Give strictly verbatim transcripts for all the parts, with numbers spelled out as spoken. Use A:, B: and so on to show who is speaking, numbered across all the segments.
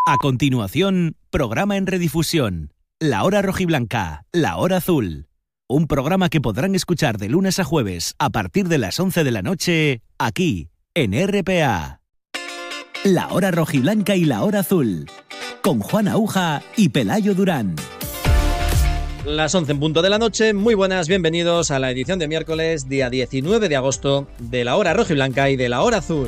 A: A continuación, programa en redifusión. La Hora Rojiblanca, La Hora Azul. Un programa que podrán escuchar de lunes a jueves a partir de las once de la noche, aquí, en R P A. La Hora Rojiblanca y La Hora Azul, con Juan Aúja y Pelayo Durán.
B: Las once en punto de la noche, muy buenas, bienvenidos a la edición de miércoles, día diecinueve de agosto, de La Hora Rojiblanca y de La Hora Azul.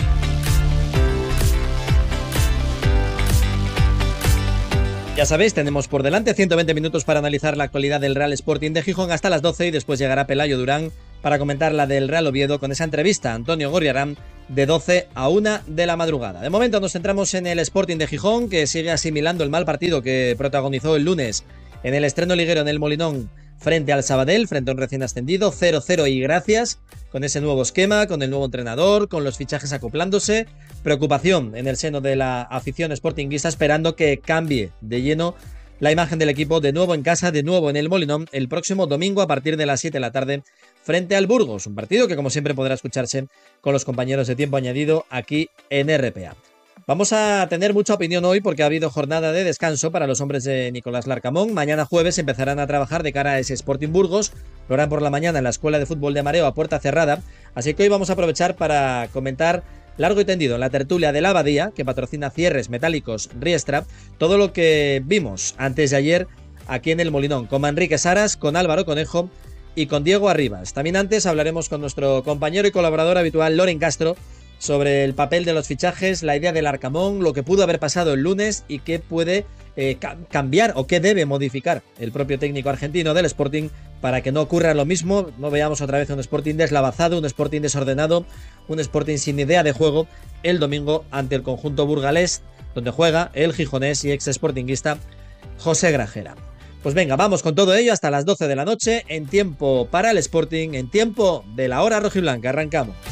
B: Ya sabéis, tenemos por delante ciento veinte minutos para analizar la actualidad del Real Sporting de Gijón hasta las doce y después llegará Pelayo Durán para comentar la del Real Oviedo con esa entrevista a Antonio Gorriarán de doce a una de la madrugada. De momento nos centramos en el Sporting de Gijón, que sigue asimilando el mal partido que protagonizó el lunes en el estreno liguero en el Molinón frente al Sabadell, frente a un recién ascendido, cero cero y gracias, con ese nuevo esquema, con el nuevo entrenador, con los fichajes acoplándose. Preocupación en el seno de la afición sportinguista, esperando que cambie de lleno la imagen del equipo de nuevo en casa, de nuevo en el Molinón, el próximo domingo a partir de las siete de la tarde frente al Burgos. Un partido que, como siempre, podrá escucharse con los compañeros de Tiempo Añadido aquí en R P A. Vamos a tener mucha opinión hoy porque ha habido jornada de descanso para los hombres de Nicolás Larcamón. Mañana jueves empezarán a trabajar de cara a ese Sporting Burgos. Lo harán por la mañana en la Escuela de Fútbol de Amareo a puerta cerrada. Así que hoy vamos a aprovechar para comentar largo y tendido en la tertulia de la Abadía, que patrocina Cierres Metálicos Riestra, todo lo que vimos antes de ayer aquí en el Molinón, con Manrique Saras, con Álvaro Conejo y con Diego Arribas. También antes hablaremos con nuestro compañero y colaborador habitual, Loren Castro, sobre el papel de los fichajes, la idea del Arcamón, lo que pudo haber pasado el lunes y qué puede eh, ca- cambiar o qué debe modificar el propio técnico argentino del Sporting para que no ocurra lo mismo, no veamos otra vez un Sporting deslavazado, un Sporting desordenado, un Sporting sin idea de juego el domingo ante el conjunto burgalés, donde juega el gijonés y ex sportinguista José Grajera. Pues venga, vamos con todo ello hasta las doce de la noche, en tiempo para el Sporting, en tiempo de La Hora Rojiblanca. Arrancamos.